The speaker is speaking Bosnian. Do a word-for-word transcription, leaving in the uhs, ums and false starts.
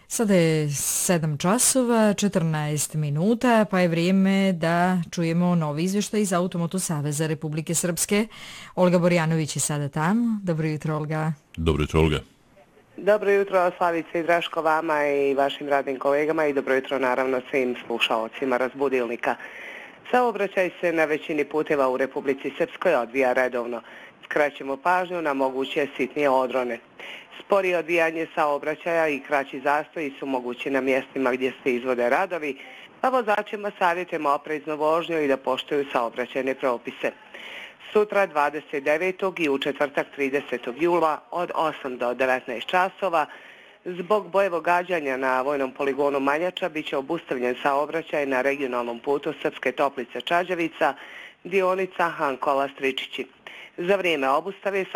Sada je sedam časova, četrnaest minuta, pa je vrijeme da čujemo novi izvještaj iz Automoto Saveza Republike Srpske. Olga Borjanović je sada tamo. Dobro jutro, Olga. Dobro jutro, Olga. Dobro jutro, Slavice i Draško, vama i vašim radnim kolegama i dobro jutro naravno svim slušalcima Razbudilnika. Saobraćaj se na većini puteva u Republici Srpskoj odvija redovno. Skrećemo pažnju na moguće sitnije odrone. Sporije odvijanje saobraćaja i kraći zastoji su mogući na mjestima gdje se izvode radovi, pa vozačima savjetujemo opreznu vožnju i da poštuju saobraćajne propise. Sutra dvadeset devetog i u četvrtak tridesetog jula od osam do devetnaest časova zbog bojevog gađanja na vojnom poligonu Manjača biće obustavljen saobraćaj na regionalnom putu Srpske Toplice Čađavica, dionica Hankola Stričići. Za vrijeme obustave